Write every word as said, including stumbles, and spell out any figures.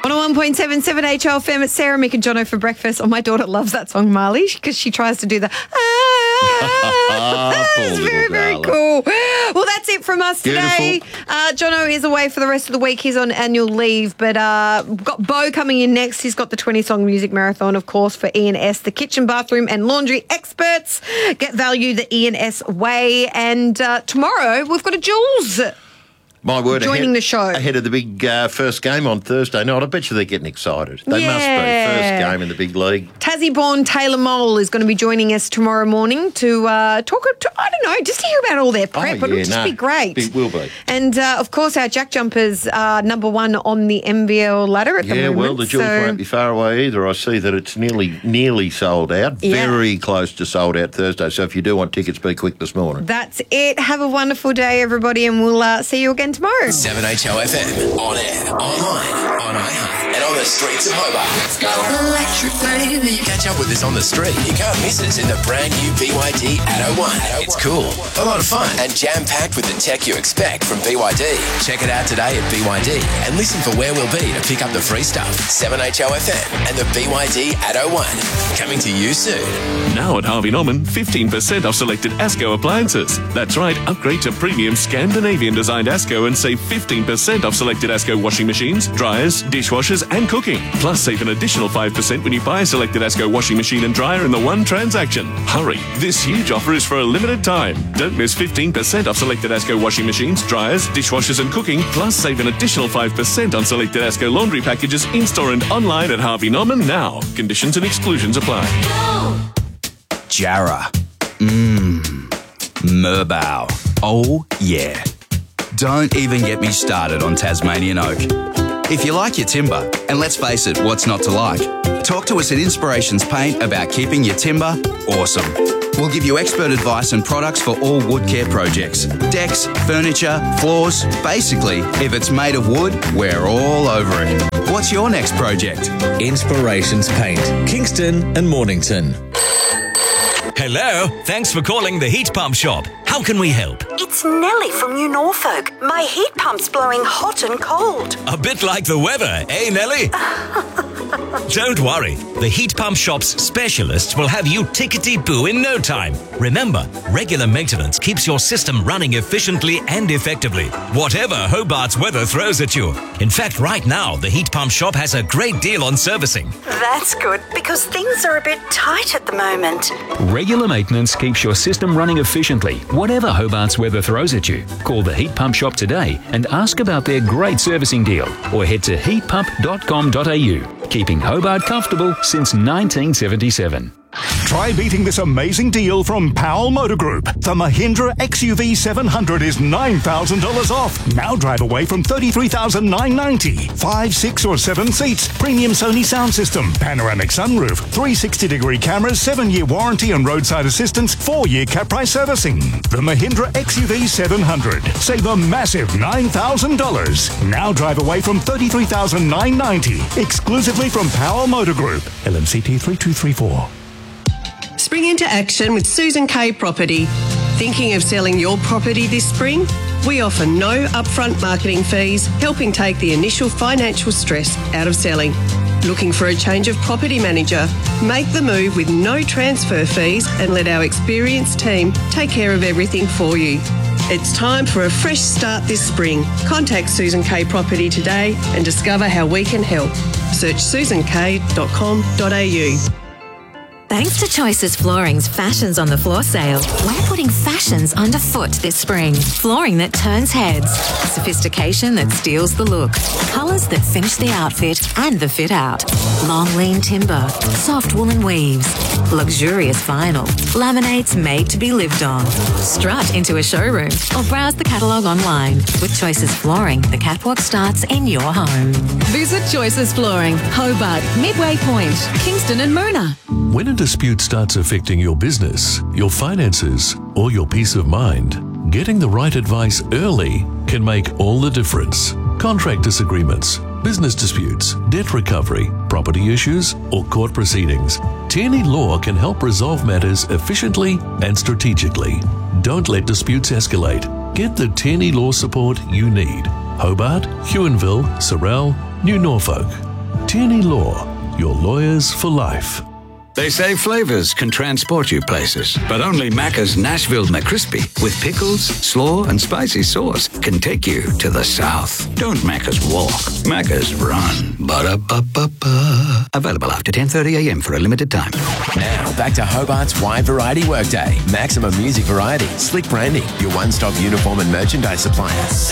one oh one point seven, seven H L F M. It's Sarah, Mick and Jono for breakfast. Oh, my daughter loves that song, Marley, because she tries to do the... Ah, it's very, very cool. Well, that's it from us today. Uh, Jono is away for the rest of the week. He's on annual leave, but uh, we've got Bo coming in next. He's got the twenty-song music marathon, of course, for E and S, the kitchen, bathroom and laundry experts. Get value the E and S way. And uh, tomorrow, we've got a Jules My word, joining ahead, the show. Ahead of the big uh, first game on Thursday night. I bet you they're getting excited. They Yeah. must be. First game in the big league. Tassie-born Taylor Mole is going to be joining us tomorrow morning to uh, talk, to, I don't know, just to hear about all their prep. Oh, It'll yeah, just no, be great. It will be. And, uh, of course, our Jack Jumpers are number one on the M V L ladder at the Yeah, moment. well, the Jules so... won't be far away either. I see that it's nearly nearly sold out. Yeah. Very close to sold out Thursday. So if you do want tickets, be quick this morning. That's it. Have a wonderful day, everybody, and we'll uh, see you again tomorrow. seven H O F M, on air, online, on iHeart, and on the streets of Hobart. Let's go. Electric baby. Catch up with us on the street. You can't miss us in the brand new B Y D eight oh one. It's cool, a lot of fun, and jam-packed with the tech you expect from B Y D. Check it out today at B Y D and listen for where we'll be to pick up the free stuff. seven H O F M and the B Y D eight oh one. Coming to you soon. Now at Harvey Norman, fifteen percent off selected ASCO appliances. That's right, upgrade to premium Scandinavian-designed ASCO and save fifteen percent off selected ASCO washing machines, dryers, dishwashers and cooking. Plus, save an additional five percent when you buy a selected ASCO washing machine and dryer in the one transaction. Hurry, this huge offer is for a limited time. Don't miss fifteen percent off selected ASCO washing machines, dryers, dishwashers and cooking. Plus, save an additional five percent on selected ASCO laundry packages in-store and online at Harvey Norman now. Conditions and exclusions apply. Jarrah. Mmm. Merbau. Oh, yeah. Don't even get me started on Tasmanian oak. If you like your timber, and let's face it, what's not to like? Talk to us at Inspirations Paint about keeping your timber awesome. We'll give you expert advice and products for all wood care projects. Decks, furniture, floors. Basically, if it's made of wood, we're all over it. What's your next project? Inspirations Paint, Kingston and Mornington. Hello, thanks for calling the Heat Pump Shop. How can we help? It's Nellie from New Norfolk. My heat pump's blowing hot and cold. A bit like the weather, eh, Nellie? Don't worry, the Heat Pump Shop's specialists will have you tickety-boo in no time. Remember, regular maintenance keeps your system running efficiently and effectively, whatever Hobart's weather throws at you. In fact, right now, the Heat Pump Shop has a great deal on servicing. That's good, because things are a bit tight at the moment. Regular maintenance keeps your system running efficiently, whatever Hobart's weather throws at you. Call the Heat Pump Shop today and ask about their great servicing deal, or head to heat pump dot com dot a u. Keeping Hobart comfortable since nineteen seventy-seven. Try beating this amazing deal from Powell Motor Group. The Mahindra X U V seven hundred is nine thousand dollars off. Now drive away from thirty-three thousand nine hundred ninety dollars. Five, six or seven seats. Premium Sony sound system. Panoramic sunroof. three hundred sixty degree cameras. seven-year warranty and roadside assistance. four-year cap price servicing. The Mahindra X U V seven hundred. Save a massive nine thousand dollars. Now drive away from thirty-three thousand nine hundred ninety dollars. Exclusively from Powell Motor Group. L M C T three two three four. Spring into action with Susan Kay Property. Thinking of selling your property this spring? We offer no upfront marketing fees, helping take the initial financial stress out of selling. Looking for a change of property manager? Make the move with no transfer fees and let our experienced team take care of everything for you. It's time for a fresh start this spring. Contact Susan Kay Property today and discover how we can help. Search susan kay dot com dot a u. Thanks to Choices Flooring's Fashions on the Floor sale, we're putting fashions underfoot this spring. Flooring that turns heads, sophistication that steals the look, colours that finish the outfit and the fit out. Long lean timber, soft woolen weaves, luxurious vinyl, laminates made to be lived on. Strut into a showroom or browse the catalogue online. With Choices Flooring, the catwalk starts in your home. Visit Choices Flooring, Hobart, Midway Point, Kingston and Mona. When a dispute starts affecting your business, your finances, or your peace of mind, getting the right advice early can make all the difference. Contract disagreements, business disputes, debt recovery, property issues, or court proceedings. Tierney Law can help resolve matters efficiently and strategically. Don't let disputes escalate. Get the Tierney Law support you need. Hobart, Huonville, Sorell, New Norfolk. Tierney Law, your lawyers for life. They say flavors can transport you places, but only Macca's Nashville McCrispy with pickles, slaw, and spicy sauce can take you to the South. Don't Macca's walk, Macca's run. Ba-da-ba-ba-ba. Available after ten thirty a m for a limited time. Now, back to Hobart's Wide Variety Workday. Maximum music variety, slick branding, your one-stop uniform and merchandise supplier.